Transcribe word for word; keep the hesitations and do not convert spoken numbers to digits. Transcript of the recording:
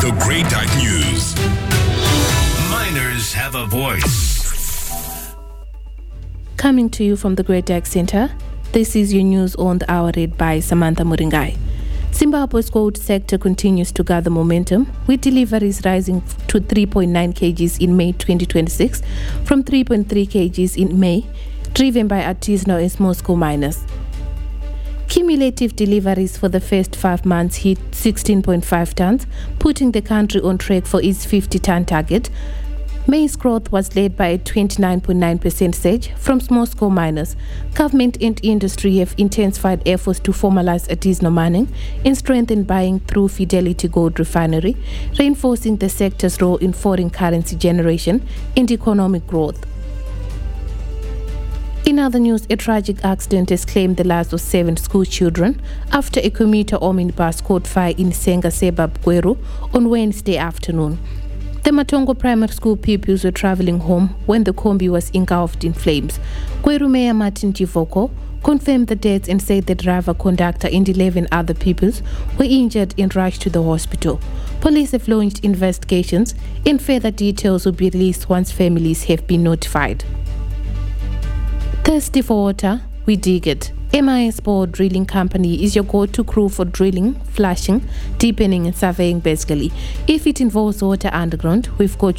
The Great Dyke News. Miners have a voice. Coming to you from the Great Dyke Center, this is your news on the hour read by Samantha Muringai. Zimbabwe's gold sector continues to gather momentum, with deliveries rising to three point nine kilograms in May twenty twenty-six from three point three kilograms in May, driven by artisanal and small-scale miners. Cumulative deliveries for the first five months hit sixteen point five tons, putting the country on track for its fifty-ton target. May's growth was led by a twenty-nine point nine percent surge from small-scale miners. Government and industry have intensified efforts to formalize artisanal mining and strengthen buying through Fidelity Gold Refinery, reinforcing the sector's role in foreign currency generation and economic growth. In other news, a tragic accident has claimed the lives of seven school children after a commuter omnibus caught fire in Senga suburb, Gweru, on Wednesday afternoon. The Matongo Primary School pupils were travelling home when the combi was engulfed in flames. Gweru Mayor Martin Tivoko confirmed the deaths and said the driver, conductor and eleven other pupils were injured and rushed to the hospital. Police have launched investigations and further details will be released once families have been notified. Thirsty for water? We dig it. M I S Bore Drilling Company is your go-to crew for drilling, flushing, deepening and surveying basically. If it involves water underground, we've got